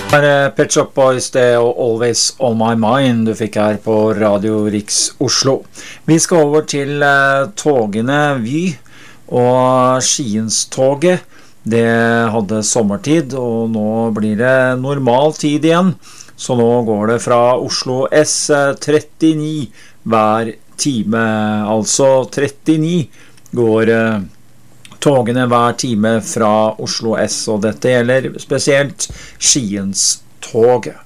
Pet Shop Boys, det er Always On My Mind du fikk her på Radio Riks Oslo. Vi skal over til togene Vy og Skienstoget. Det hadde sommertid, og nå blir det normal tid igjen. Så nå går det fra Oslo S39 hver time, altså 39 går togene hver time fra Oslo S, og dette gjelder spesielt Skienstoget.